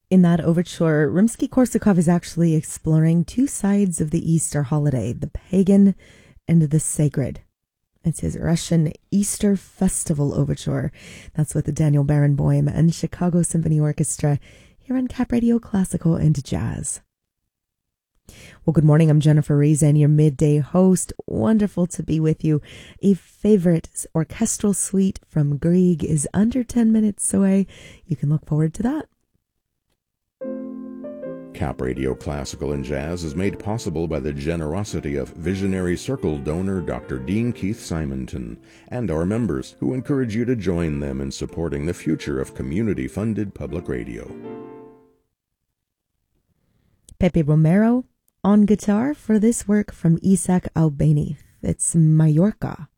In that overture, Rimsky-Korsakov is actually exploring two sides of the Easter holiday, the pagan and the sacred. It's his Russian Easter Festival Overture. That's with Daniel Barenboim and Chicago Symphony Orchestra here on Cap Radio Classical and Jazz. Well, good morning. I'm Jennifer Reason, your midday host. Wonderful to be with you. A favorite orchestral suite from Grieg is under 10 minutes away. You can look forward to that. Cap Radio Classical and Jazz is made possible by the generosity of Visionary Circle donor Dr. Dean Keith Simonton and our members, who encourage you to join them in supporting the future of community-funded public radio. Pepe Romero on guitar for this work from Isaac Albéniz. It's Mallorca.